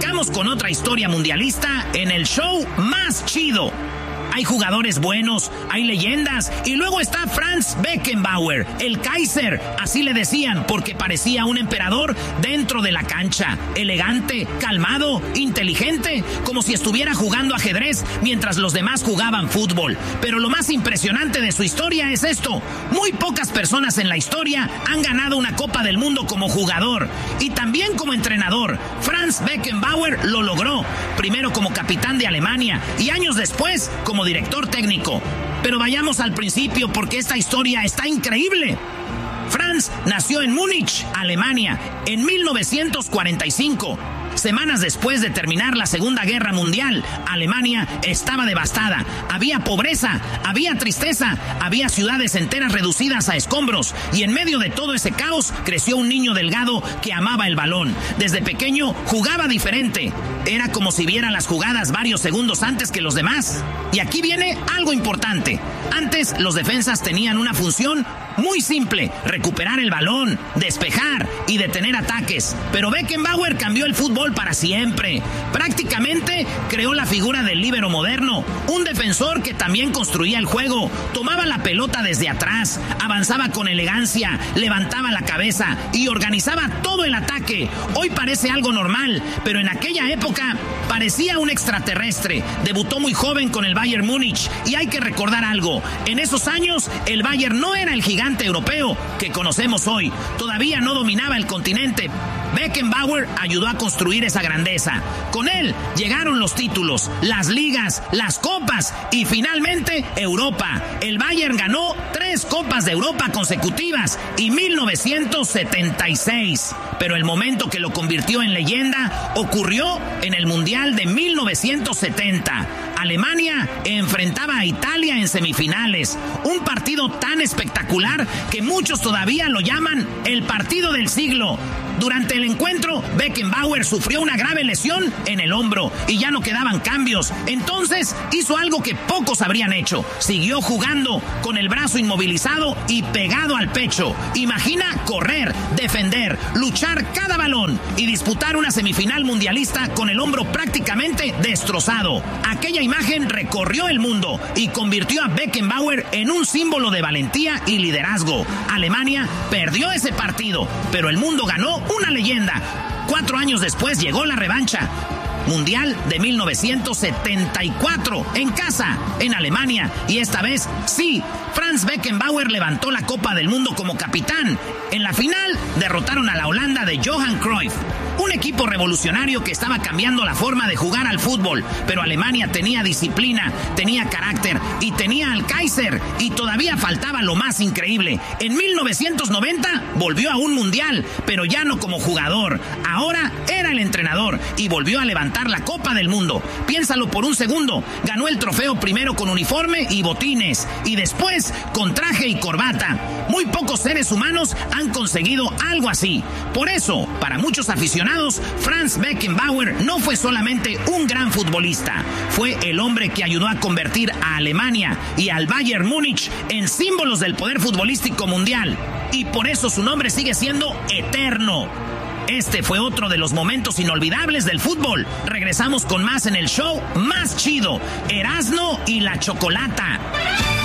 arrancamos con otra historia mundialista en el show más chido. Hay jugadores buenos, hay leyendas, y luego está Franz Beckenbauer, el Kaiser, así le decían, porque parecía un emperador dentro de la cancha. Elegante, calmado, inteligente, como si estuviera jugando ajedrez mientras los demás jugaban fútbol. Pero lo más impresionante de su historia es esto: muy pocas personas en la historia han ganado una Copa del Mundo como jugador, y también como entrenador. Franz Beckenbauer lo logró, primero como capitán de Alemania, y años después como director técnico. Pero vayamos al principio, porque esta historia está increíble. Franz nació en Múnich, Alemania, en 1945. Semanas después de terminar la Segunda Guerra Mundial, Alemania estaba devastada. Había pobreza, había tristeza, había ciudades enteras reducidas a escombros. Y en medio de todo ese caos, creció un niño delgado que amaba el balón. Desde pequeño jugaba diferente. Era como si viera las jugadas varios segundos antes que los demás. Y aquí viene algo importante. Antes, los defensas tenían una función muy simple: recuperar el balón, despejar y detener ataques. Pero Beckenbauer cambió el fútbol para siempre. Prácticamente creó la figura del líbero moderno, un defensor que también construía el juego. Tomaba la pelota desde atrás, avanzaba con elegancia, levantaba la cabeza y organizaba todo el ataque. Hoy parece algo normal, pero en aquella época parecía un extraterrestre. Debutó muy joven con el Bayern Múnich, y hay que recordar algo: en esos años el Bayern no era el gigante europeo que conocemos hoy. Todavía no dominaba el continente. Beckenbauer ayudó a construir esa grandeza. Con él llegaron los títulos, las ligas, las copas y finalmente Europa. El Bayern ganó 3 Copas de Europa consecutivas y 1976. Pero el momento que lo convirtió en leyenda ocurrió en el Mundial de 1970. Alemania enfrentaba a Italia en semifinales. Un partido tan espectacular que muchos todavía lo llaman el partido del siglo. Durante el encuentro, Beckenbauer sufrió una grave lesión en el hombro y ya no quedaban cambios. Entonces hizo algo que pocos habrían hecho: siguió jugando con el brazo inmovilizado y pegado al pecho. Imagina correr, defender, luchar cada balón y disputar una semifinal mundialista con el hombro prácticamente destrozado. Aquella imagen recorrió el mundo y convirtió a Beckenbauer en un símbolo de valentía y liderazgo. Alemania perdió ese partido, pero el mundo ganó una leyenda. 4 años después llegó la revancha. Mundial de 1974, en casa, en Alemania, y esta vez, sí, Franz Beckenbauer levantó la Copa del Mundo como capitán. En la final, derrotaron a la Holanda de Johan Cruyff, un equipo revolucionario que estaba cambiando la forma de jugar al fútbol. Pero Alemania tenía disciplina, tenía carácter y tenía al Kaiser, y todavía faltaba lo más increíble. En 1990 volvió a un mundial, pero ya no como jugador. Ahora era el entrenador y volvió a levantar la Copa del Mundo. Piénsalo por un segundo: ganó el trofeo primero con uniforme y botines, y después con traje y corbata. Muy pocos seres humanos han conseguido algo así. Por eso, para muchos aficionados, Franz Beckenbauer no fue solamente un gran futbolista, fue el hombre que ayudó a convertir a Alemania y al Bayern Múnich en símbolos del poder futbolístico mundial. Y por eso su nombre sigue siendo eterno. Este fue otro de los momentos inolvidables del fútbol. Regresamos con más en el show más chido, Erasmo y la Chocolata.